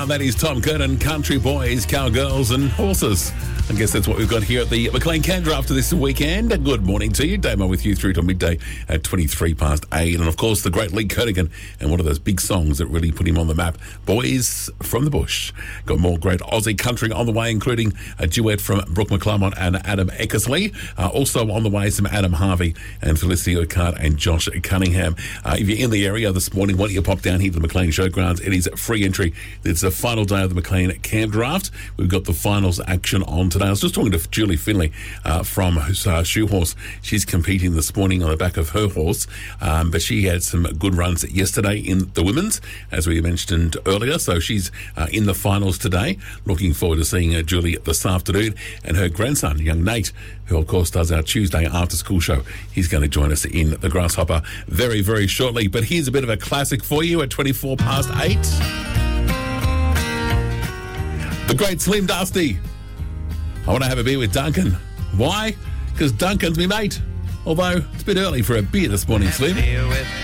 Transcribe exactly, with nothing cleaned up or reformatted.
And that is Tom Curtin, Country Boys, Cowgirls and Horses. I guess that's what we've got here at the McLean Can Draft this weekend. Good morning to you. Damo with you through to midday at twenty-three past eight. And, of course, the great Lee Kernigan and one of those big songs that really put him on the map, Boys from the Bush. Got more great Aussie country on the way, including a duet from Brooke McClymont and Adam Eckersley. Uh, also on the way, some Adam Harvey and Felicity O'Cart and Josh Cunningham. Uh, if you're in the area this morning, why don't you pop down here to the McLean Showgrounds? It is free entry. It's the final day of the McLean Camp Draft. We've got the finals action on today. I was just talking to Julie Finley uh, from uh, Shoe Horse. She's competing this morning on the back of her horse, um, but she had some good runs yesterday in the women's, as we mentioned earlier. So she's uh, in the finals today. Looking forward to seeing uh, Julie this afternoon, and her grandson, young Nate, who of course does our Tuesday after school show. He's going to join us in the Grasshopper very, very shortly. But here's a bit of a classic for you at twenty-four past eight. The great Slim Dusty. I want to have a beer with Duncan. Why? Because Duncan's my mate. Although it's a bit early for a beer this morning, Slim.